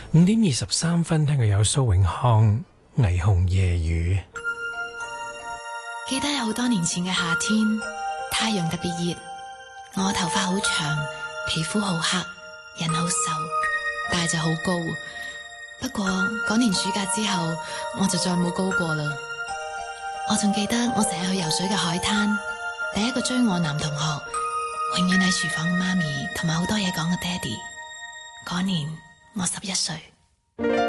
5:23，聽佢有蘇永康《霓虹夜雨》。 記得有好多年前嘅夏天，太陽特別熱，我頭髮好長，皮膚好黑，人好瘦，但係就好高。不過嗰年暑假之後，我就再冇高過啦。我仲記得我成日去游水嘅海灘，第一個追我男同學，永遠喺廚房嘅媽咪，同埋好多嘢講嘅爹哋。嗰年我11歲。